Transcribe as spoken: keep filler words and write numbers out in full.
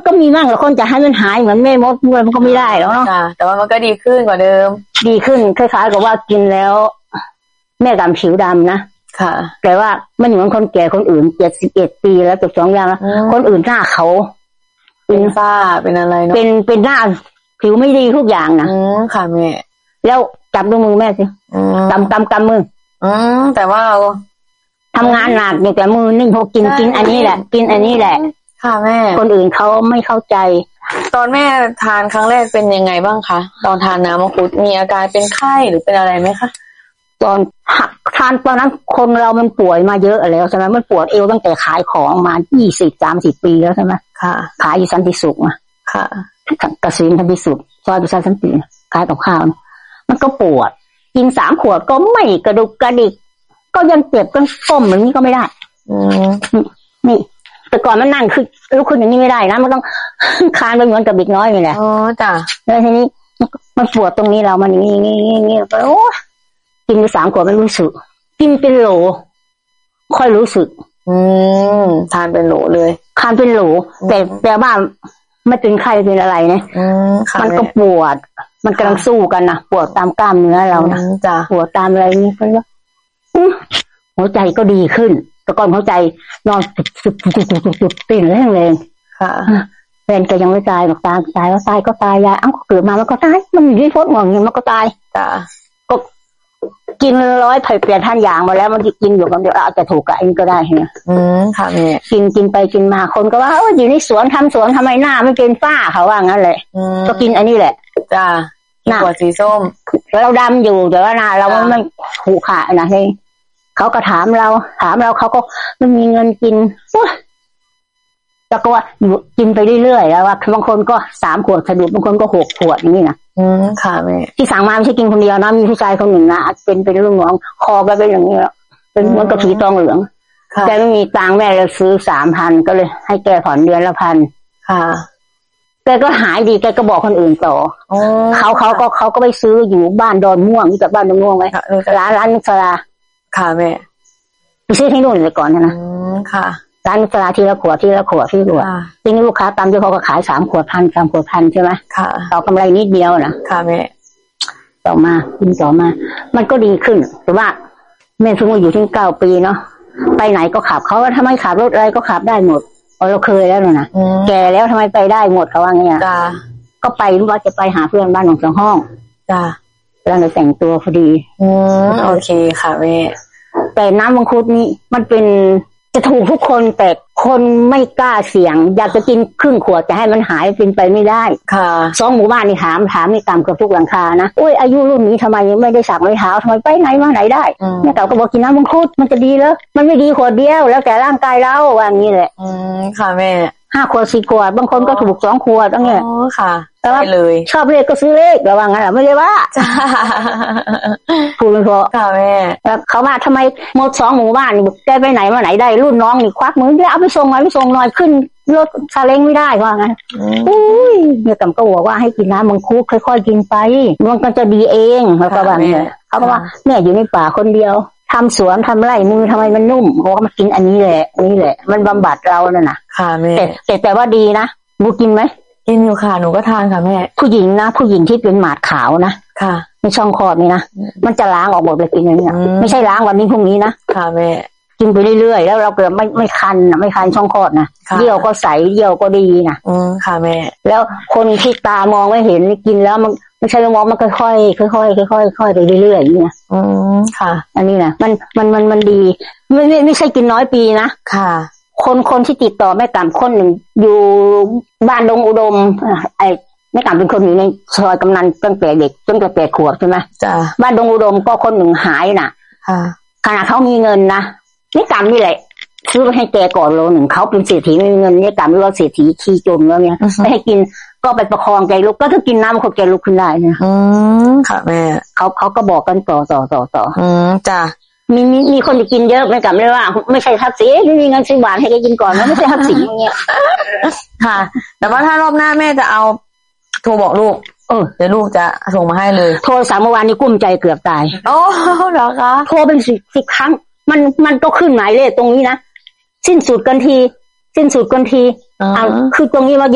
ก็มีมั่งแล้วคนจะให้มันหายเหมือนแม่มดด้วยมันก็ไม่ได้แล้วเนาะแต่ว่ามันก็ดีขึ้นกว่าเดิมดีขึ้นคล้ายๆกับว่ากินแล้วแม่ดำผิวดำนะค่ะแต่ว่ามันเหมือนคนแก่คนอื่นเจ็ดสิบเอ็ดปีแล้วจบสองอย่างแล้วคนอื่นหน้าเขาเป็นฝ้าเป็นอะไรเนาะเป็นเป็นหน้าผิวไม่ดีทุกอย่างนะอืมค่ะแม่แล้วจับดูมือแม่สิกำกำกำมืออืมแต่ว่าเราทำงานหนักอยู่แต่มือนิ่งพอกินกินอันนี้แหละกินอันนี้แหละค่ะแม่คนอื่นเขาไม่เข้าใจตอนแม่ทานครั้งแรกเป็นยังไงบ้างคะตอนทานน้ำมังคุดมีอาการเป็นไข้หรือเป็นอะไรไหมคะตอนทานตอนนั้นคนเรามันป่วยมาเยอะแล้วใช่ไหมมันปวดเอวตั้งแต่ขายของมายี่สิบสามสิบปีแล้วใช่ไหมค่ะขายอยู่สันติสุขนะค่ะกระสินสันติสุขซอยประชาสันติขายกับข้าวมันก็ปวดกินสามขวดก็ไม่กระดุกกระดิกก็ยังเจ็บก็ก้มเหมือนนี้ก็ไม่ได้อืมนี่แต่ก่อนมันนั่งคือลุกขึ้นอย่างนี้ไม่ได้นะมันต้องคานไปเหมือนกับเด็กน้อยนี่แหละอ๋อจ้ะแล้วทีนี้มันปวดตรงนี้เรามันอย่างนี้อย่างนี้อย่างนี้ไปโอ้กินไปสามขวดไม่รู้สึกกินเป็นโหลค่อยรู้สึกอืมทานเป็นโหลเลยทานเป็นโหลแต่แต่ว่าไม่เป็นไข้เป็นอะไรนะมันก็ปวดมันกำลังสู้กันนะปวดตามกล้ามเนื้อเรานะปวดตามอะไรนี้ก็ว่าหัวใจก็ดีขึ้นแต่ก่อนหัวใจนอนสุดสุดสุดสุดสุดสุดตื่นแรงแรงค่ะแฟนก็ยังไม่ตายบอกตายตายแล้วตายก็ตายยายเอ้าเกิดมามันก็ตายมันอยู่ที่ฟดหงอย่างมันก็ตายจ้ะก็กินร้อยเปลี่ยนท่านอย่างมาแล้วมันกินอยู่กันเดียวอาจจะถูกกับเองก็ได้เนี่ยอืมค่ะแม่กินกินไปกินมาคนก็ว่าเอออยู่ในสวนทำสวนทำไมหน้าไม่เป็นฝ้าเขาว่างั้นเลยก็กินอันนี้แหละจ้ะหน้าสีส้มเราดำอยู่แต่ว่าหน้าเราไม่หูขาดนะนี่เขาก็ถามเราถามเราเขาก็ไม่มีเงินกินแล้วก็ว่าอยู่กินไปเรื่อยๆแล้วว่าบางคนก็สามขวดสะดุดบางคนก็หกขวดอย่างนี้นะอืมค่ะแม่ที่สั่งมาไม่ใช่กินคนเดียวนะมีผู้ชายคนหนึ่งนะเป็นเป็นรุ่นน้องคอก็เป็นอย่างนี้แล้วเป็นเหมือนกับผีตองเหลืองแต่ไม่มีตังค์แม่เลยซื้อสามพันก็เลยให้แกผ่อนเดือนละพันค่ะแกก็หายดีแกก็บอกคนอื่นต่อเขาเขาก็เขาก็ไปซื้ออยู่บ้านดอนม่วงที่กับบ้านดอนม่วงไว้ร้านร้านนุสราค่ะแม่ไปซื้อที่นู่นเลยก่อนนะอืมค่ะร้านนุสราทีละขวดทีละขวดที่ขวดจริงลูกค้าตามที่เขาก็ขายสามขวดพันสามขวดพันใช่ไหมค่ะต่อกำไรนิดเดียวนะค่ะแม่ต่อมากินต่อมามันก็ดีขึ้นแต่ว่าแม่เพิ่งมาอยู่ที่เก้าปีเนาะไปไหนก็ขับเขาว่าทำไมขับรถอะไรก็ขับได้หมดเราเคยแล้วนะแก่แล้วทำไมไปได้หมดเขาว่าไงอ่ะก็ไปว่าจะไปหาเพื่อนบ้านของสองห้องจ้าแล้วเราแต่งตัวพอดีอืมโอเคค่ะแม่แต่น้ำมังคุดนี่มันเป็นจะถูกทุกคนแต่คนไม่กล้าเสี่ยงอยากจะกินครึ่งขวดจะให้มันหายเป็นไปไม่ได้ค่ะสองหมู่บ้านนี่ถามถามนี่ตามกับทุกหลังคานะโอ้ยอายุรุ่นนี้ทำไมไม่ได้สักไม่เท้าทำไมไปไหนมาไหนได้เนี่ยเก่าก็บอกกินน้ำมังคุดมันจะดีแล้วมันไม่ดีขวดเดียวแล้วแต่ร่างกายเราว่าอย่างนี้แหละอืมค่ะแม่ห้าขวดสี่ขวดบางคนก็ถูกสองขวดตั้งเนี่ยอ๋อค่ะแต่ว่าเลยชอบเลขก็ซื้อเลขระวังงั้นแหละไม่ได้ว่าพูดไม่พอค่ะแม่แล้วเขาว่าทำไมหมดสองหมู่บ้านนี่แกไปไหนมาไหนได้รุ่นน้องนี่ควักมือแล้วเอาไปส่งหน่อยไปส่งหน่อยขึ้นรถซาเล้งไม่ได้ว่างั้นอุ้ยเนี่ยต่ำก็บอกว่าให้กินน้ำมังคุดค่อยๆกินไปมันก็จะดีเองแล้วก็ว่าเนี่ยเขาบอกว่าเนี่ยอยู่ในป่าคนเดียวทำสวนทำไร่มือทำไมมันนุ่มเขาก็มากินอันนี้แหละนี่แหละมันบำบัดเราเนี่ยนะค่ะแม่แต่แต่แต่ว่าดีนะบูกินไหมกินอยู่ค่ะหนูก็ทานค่ะแม่ผู้หญิงนะผู้หญิงที่เป็นหมาดขาวนะค่ะในช่องคลอดนี่นะมันจะล้างออกหมดเลยกินอย่างนี้ไม่ใช่ล้างวันนี้พรุ่งนี้นะค่ะแม่กินไปเรื่อยๆแล้วเราเกิดไม่ไม่คันนะไม่คันช่องคลอดนะเยี่ยวก็ใสเยี่ยวก็ดีนะอืมค่ะแม่แล้วคนที่ตามองไม่เห็นกินแล้วมันไม่ใช่มองมันค่อยๆค่อยๆค่อยๆค่อยๆไปเรื่อยๆอย่างนี้นะอืมค่ะอันนี้นะมันมันมันมันดีไม่ไม่ไม่ใช่กินน้อยปีนะค่ะคนคนที่ติดต่อแม่กำคนหนึ่งอยู่บ้านดงอุดมไอ้แม่กำเป็นคนอยู่ในซอยกำนันตั้งแต่เด็กจนกระแปดขวบใช่ไหมจ้ะบ้านดงอุดมก็คนหนึ่งหายน่ะค่ะขณะเขามีเงินนะแม่กำนี่แหละซื้อไปให้แกก่อนโลหนึ่งเขาเป็นเศรษฐีไม่มีเงินแม่กำไม่ว่าเศรษฐีขี้จมแล้วเนี่ยไม่ให้กินก็ไปประคองแกลุกก็ถ้ากินน้ำคนแกลุกขึ้นได้เนี่ยอืมค่ะแม่เขาเขาก็บอกกันต่อต่อต่อต่ออืมจ้ะมีมีมีคนจะกินเยอะไม่กลับเลยว่าไม่ใช่ทับสีไม่มีเงินซื้อหวานให้แกกินก่อนนะไม่ใช่ทับสีอย่างเงี้ยค่ะแต่ว่าถ้ารอบหน้าแม่จะเอาโทรบอกลูกเออเดี๋ยวลูกจะส่งมาให้เลยโทรสามเมื่อวานนี้กุ้มใจเกือบตายโอ้เหรอคะโทรเป็นสิบสิบครั้งมันมันก็ขึ้นหมายเลขตรงนี้นะสิ้นสุดกันทีสิ้นสุดกันทีอ่าคือตรงนี้ว่า